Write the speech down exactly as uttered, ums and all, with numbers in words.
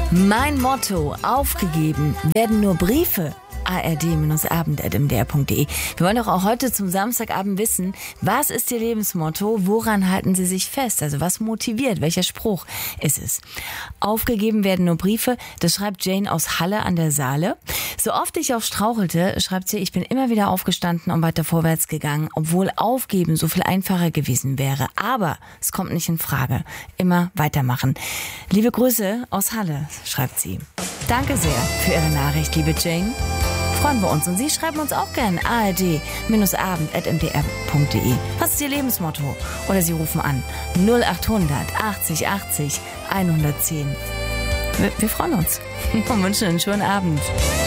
Mein Motto: Aufgegeben werden nur Briefe. a r d abend at m d r punkt d e. Wir wollen doch auch heute zum Samstagabend wissen, was ist Ihr Lebensmotto? Woran halten Sie sich fest? Also was motiviert? Welcher Spruch ist es? Aufgegeben werden nur Briefe. Das schreibt Jane aus Halle an der Saale. So oft ich auch strauchelte, schreibt sie, ich bin immer wieder aufgestanden und weiter vorwärts gegangen, obwohl Aufgeben so viel einfacher gewesen wäre. Aber es kommt nicht in Frage. Immer weitermachen. Liebe Grüße aus Halle, schreibt sie. Danke sehr für Ihre Nachricht, liebe Jane. Freuen wir uns. Und Sie schreiben uns auch gerne a r d abend at m d r punkt d e. Was ist Ihr Lebensmotto? Oder Sie rufen an null acht hundert achtzig achtzig hundertzehn. Wir, wir freuen uns und wünschen einen schönen Abend.